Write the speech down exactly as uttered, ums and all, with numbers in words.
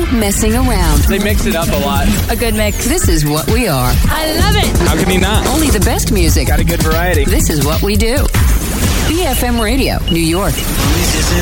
No messing around. They mix it up a lot. A good mix. This is what we are. I love it. How can you not? Only the best music. Got a good variety. This is what we do. B F M Radio, New York. This is